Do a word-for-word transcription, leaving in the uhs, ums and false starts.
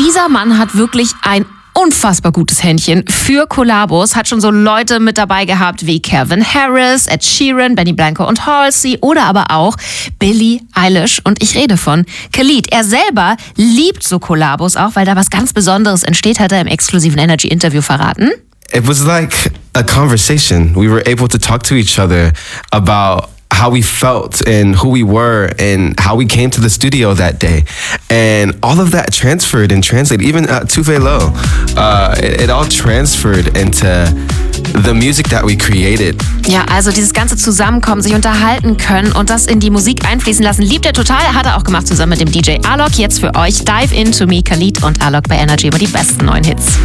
dieser Mann hat wirklich ein unfassbar gutes Händchen für Kollabos, hat schon so Leute mit dabei gehabt wie Calvin Harris, Ed Sheeran, Benny Blanco und Halsey oder aber auch Billie Eilish. Und ich rede von Khalid. Er selber liebt so Kollabos auch, weil da was ganz Besonderes entsteht, hat er im exklusiven Energy-Interview verraten. It was like a conversation. We were able to talk to each other about how we felt and who we were and how we came to the studio that day. And all of that transferred and translated, even uh, Tuve Lo, uh, it, it all transferred into the music that we created. Ja, also dieses ganze Zusammenkommen, sich unterhalten können und das in die Musik einfließen lassen, liebt er total. Hat er auch gemacht zusammen mit dem D J Alok. Jetzt für euch Dive Into Me, Khalid und Alok bei Energy über die besten neuen Hits.